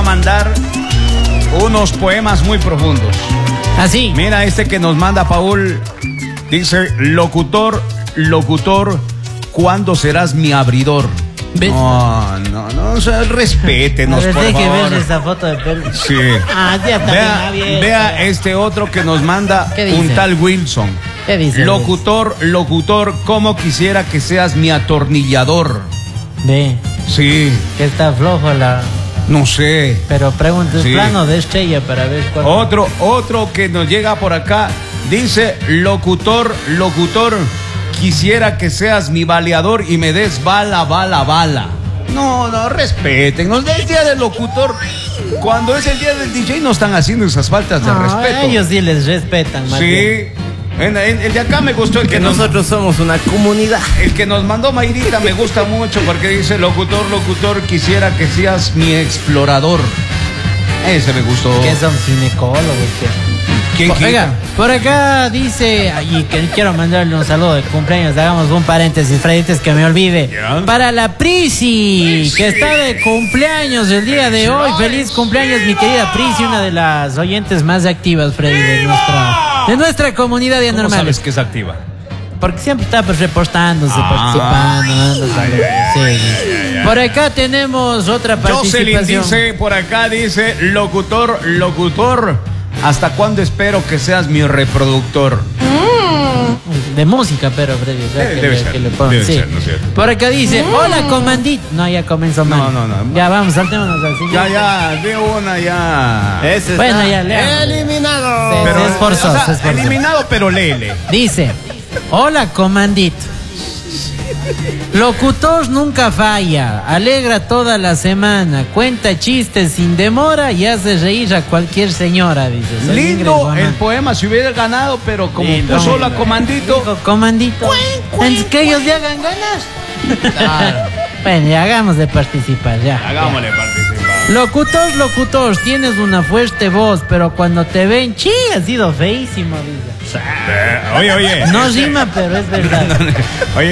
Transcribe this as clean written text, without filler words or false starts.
mandar unos poemas muy profundos. Así. Mira este que nos manda Paul. Dice, locutor, ¿cuándo serás mi abridor? ¿Ves? No, o sea, respétenos, por Hay que favor. ver esa foto de pelo. Sí. Ya está bien. Vea este otro que nos manda ¿Qué dice? un tal Wilson. ¿Qué dice? Locutor, ¿cómo quisiera que seas mi atornillador? Ve, Sí, que está flojo la... no sé. Pero pregunta, Sí. es plano de estrella para ver cuál... Otro que nos llega por acá. Dice, locutor, quisiera que seas mi baleador y me des bala. No, respétenos. El día del locutor, cuando es el día del DJ, no están haciendo esas faltas de respeto. Ellos sí les respetan más bien. Sí. El de acá me gustó, Que nosotros somos una comunidad. el que nos mandó Mayrita me gusta mucho porque dice, locutor, quisiera que seas mi explorador. Ese me gustó. Que son ginecólogos. ¿Quién quita? Oiga, por acá dice, y que quiero mandarle un saludo de cumpleaños, hagamos un paréntesis, Freddy, antes que me olvide. Ya. Para la Prisi, que está de cumpleaños el día de hoy. Feliz cumpleaños, mi querida Prisi, una de las oyentes más activas, Freddy, de nuestra comunidad de ¿Cómo anormales. sabes que es activa? Porque siempre está pues reportándose, participando. Sí. Por acá tenemos otra Jocelyn participación. por acá dice, locutor, ¿hasta cuándo espero que seas mi reproductor? De música, pero Freddy, o sea, Debe ser, que le pongan. debe Sí. ser, ¿no es cierto? Por acá dice, hola comandito. No, ya comenzó mal. No. Ya vamos, saltémonos al siguiente. Ya, de una ya. Ese Bueno, está ya, lea. eliminado. Se esforzó, o sea, se esforzó. eliminado, pero léele. Dice, hola comandito. Locutor nunca falla, alegra toda la semana, cuenta chistes sin demora y hace reír a cualquier señora, dice. Soy Lindo Ingrid Guamán. el poema, si hubiera ganado, pero como Lindo. puso la comandito. Dijo, comandito, antes que ellos ya hagan ganas. Claro. Bueno, ya hagamos de participar, ya. Hagámosle participar. Locutor, tienes una fuerte voz, pero cuando te ven, ha sido feísimo, dice. Oye. No rima, pero es verdad. Oye,